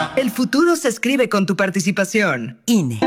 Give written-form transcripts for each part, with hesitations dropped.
El futuro se escribe con tu participación. INE.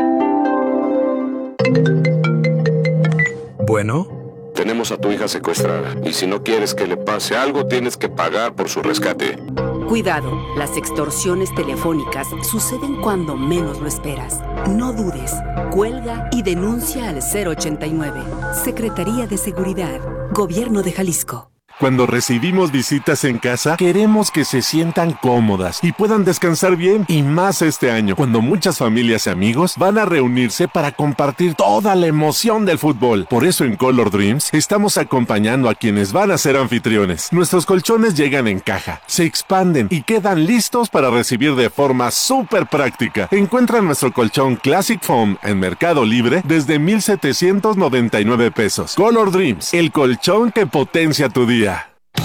Bueno. Tenemos a tu hija secuestrada y si no quieres que le pase algo, tienes que pagar por su rescate. Cuidado, las extorsiones telefónicas suceden cuando menos lo esperas. No dudes, cuelga y denuncia al 089. Secretaría de Seguridad, Gobierno de Jalisco. Cuando recibimos visitas en casa, queremos que se sientan cómodas y puedan descansar bien. Y más este año, cuando muchas familias y amigos van a reunirse para compartir toda la emoción del fútbol. Por eso en Color Dreams estamos acompañando a quienes van a ser anfitriones. Nuestros colchones llegan en caja, se expanden y quedan listos para recibir de forma súper práctica. Encuentra nuestro colchón Classic Foam en Mercado Libre desde 1,799 pesos. Color Dreams, el colchón que potencia tu día.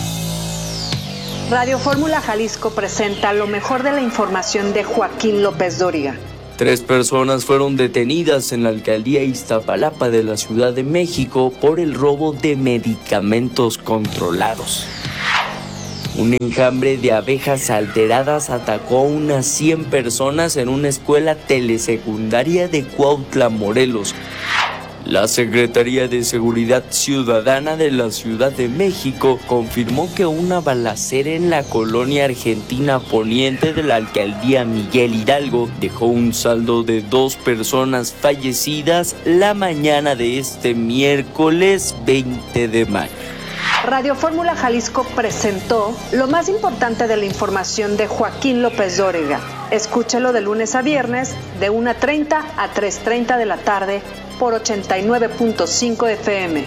Radio Fórmula Jalisco presenta lo mejor de la información de Joaquín López Dóriga. 3 personas fueron detenidas en la alcaldía Iztapalapa de la Ciudad de México por el robo de medicamentos controlados. Un enjambre de abejas alteradas atacó a unas 100 personas en una escuela telesecundaria de Cuautla, Morelos. La Secretaría de Seguridad Ciudadana de la Ciudad de México confirmó que una balacera en la colonia argentina poniente de la alcaldía Miguel Hidalgo dejó un saldo de 2 personas fallecidas la mañana de este miércoles 20 de mayo. Radio Fórmula Jalisco presentó lo más importante de la información de Joaquín López Dóriga. Escúchelo de lunes a viernes de 1:30 a 3:30 de la tarde por 89.5 FM.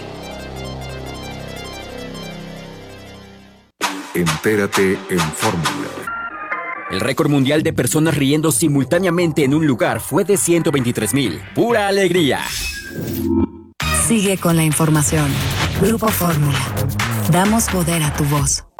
Entérate en Fórmula. El récord mundial de personas riendo simultáneamente en un lugar fue de 123,000. ¡Pura alegría! Sigue con la información. Grupo Fórmula. Damos poder a tu voz.